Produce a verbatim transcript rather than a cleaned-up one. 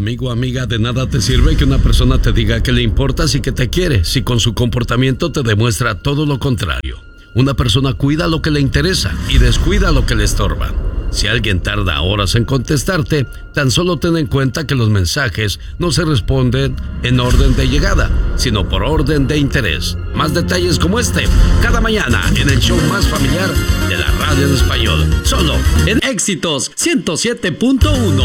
Amigo o amiga, de nada te sirve que una persona te diga que le importas y que te quiere, si con su comportamiento te demuestra todo lo contrario. Una persona cuida lo que le interesa y descuida lo que le estorba. Si alguien tarda horas en contestarte, tan solo ten en cuenta que los mensajes no se responden en orden de llegada, sino por orden de interés. Más detalles como este, cada mañana en el show más familiar de la radio en español, solo en Éxitos ciento siete punto uno.